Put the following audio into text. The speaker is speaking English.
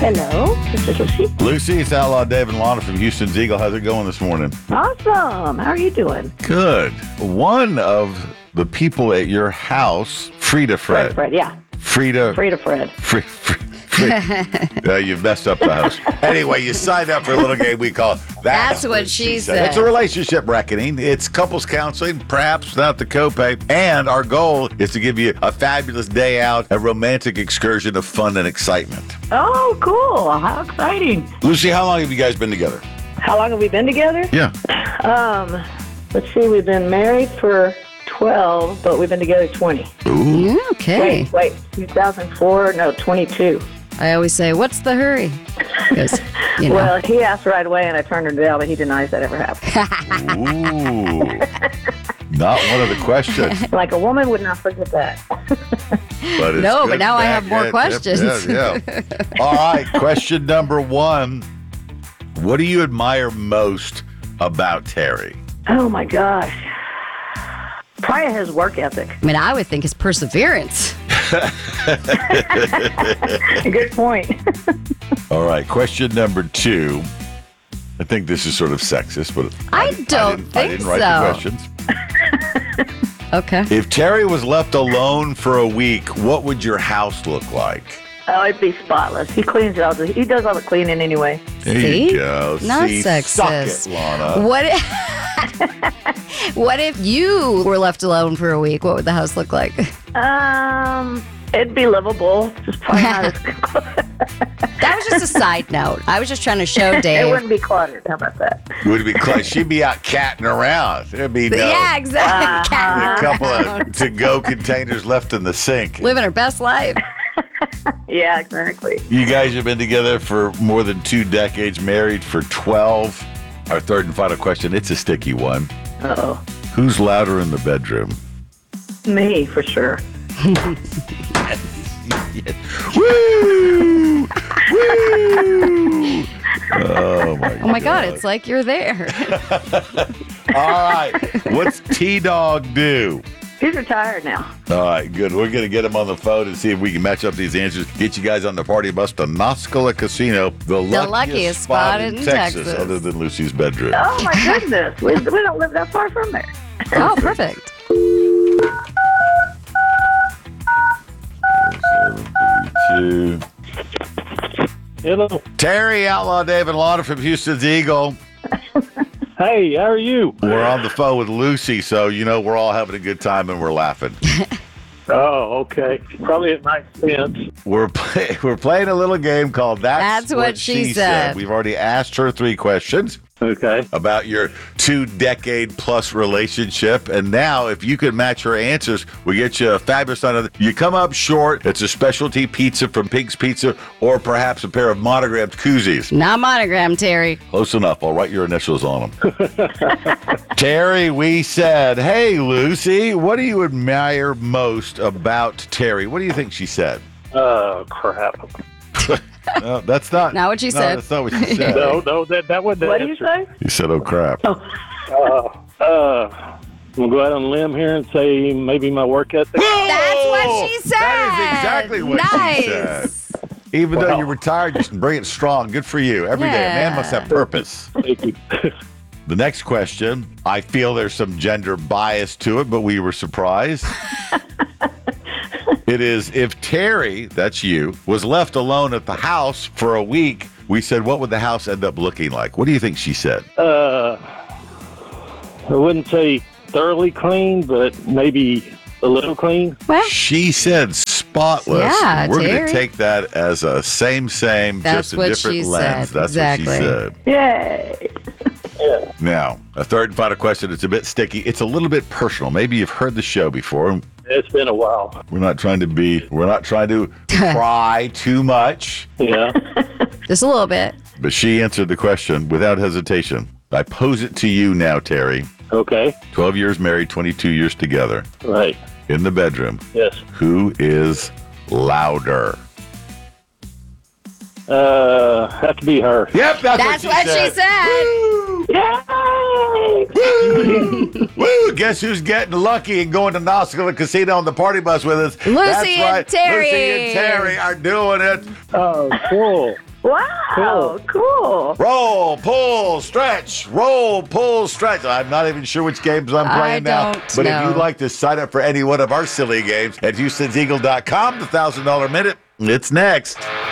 Hello, this is Lucy. Lucy, it's Outlaw Dave and Lana from Houston's Eagle. How's it going this morning? Awesome. How are you doing? Good. One of the people at your house, Frida Fred. Fred, yeah. Frida Fred. You've messed up the host. Anyway, you signed up for a little game we call That's What She Said. It's a relationship reckoning. It's couples counseling, perhaps without the copay. And our goal is to give you a fabulous day out, a romantic excursion of fun and excitement. Oh, cool. How exciting. Lucy, how long have you guys been together? How long have we been together? Yeah. Let's see, we've been married for 12, but we've been together 20. Ooh. Okay. Wait, 2004? No, 22. I always say, what's the hurry? Because, Well, he asked right away, and I turned her down, but he denies that ever happened. Ooh. Not one of the questions. Like a woman would not forget that. But it's No, good but now I have more Yep, questions. Yeah. All right, question number one. What do you admire most about Terry? Oh, my gosh. Probably his work ethic. I mean, I would think his perseverance. Good point. All right, question number two. I think this is sort of sexist, but I don't I think didn't write so. the questions. Okay. If Terry was left alone for a week, what would your house look like? Oh, it'd be spotless. He cleans all the. He does all the cleaning anyway. There See? you go. Not See, sexist. Suck it, Lana. What if you were left alone for a week? What would the house look like? It'd be livable. Just probably not as That was just a side note. I was just trying to show It Dave. wouldn't be cluttered. How about that? Would it be close? She'd be out catting around. There'd be no Yeah, exactly. a couple of to-go containers left in the sink. Living her best life. Yeah, exactly. You guys have been together for more than 2 decades, married for 12. Our third and final question, it's a sticky one. Uh-oh. Who's louder in the bedroom? Me, for sure. Woo! Woo! Oh my God, it's like you're there. All right. What's T-Dog do? He's retired now. All right, good. We're going to get him on the phone and see if we can match up these answers. Get you guys on the party bus to Noscola Casino, the luckiest spot in Texas, other than Lucy's bedroom. Oh, my goodness. We don't live that far from there. Oh, perfect. 732. Hello. Terry, Outlaw Dave and Lana from Houston's Eagle. Hey, how are you? We're on the phone with Lucy, so we're all having a good time and we're laughing. Oh, okay. Probably at night fence. We're playing a little game called That's What She Said. We've already asked her 3 questions. Okay. About your 2-decade-plus relationship. And now, if you could match her answers, we get you a fabulous honor. You come up short, it's a specialty pizza from Pink's Pizza, or perhaps a pair of monogrammed koozies. Not monogram, Terry. Close enough. I'll write your initials on them. Terry, we said, hey, Lucy, what do you admire most about Terry? What do you think she said? Oh, crap. No, that's not. Not what she said. That's not what she said. No, that wasn't the What do you answer. say? You said, oh, crap. I'm going to go out on a limb here and say maybe my work ethic. That's what she said. That is exactly what she said. Even though Wow. you're retired, you can bring it strong. Good for you. Every day, a man must have purpose. Thank you. The next question, I feel there's some gender bias to it, but we were surprised. It is, if Terry, that's you, was left alone at the house for a week, we said, what would the house end up looking like? What do you think she said? I wouldn't say thoroughly clean, but maybe a little clean. Well, She said spotless. Yeah, We're going Terry. to take that as a same, That's just a what different she lens. said. That's Exactly. what she said. Yay. Now, a third and final question. It's a bit sticky. It's a little bit personal. Maybe you've heard the show before. It's been a while. We're not trying to pry too much. Yeah. just a little bit. But she answered the question without hesitation. I pose it to you now, Terry. Okay. 12 years married, 22 years together. Right. In the bedroom. Yes. Who is louder? Have to be her. Yep, That's what she said. Yay! Woo! Woo! Guess who's getting lucky and going to Nautical Casino on the party bus with us? Lucy That's and right. Terry. Lucy and Terry are doing it. Oh, cool. Wow, cool. Roll, pull, stretch. Roll, pull, stretch. I'm not even sure which games I'm playing now. don't But know. if you'd like to sign up for any one of our silly games at Houston'sEagle.com, the $1,000 minute, it's next.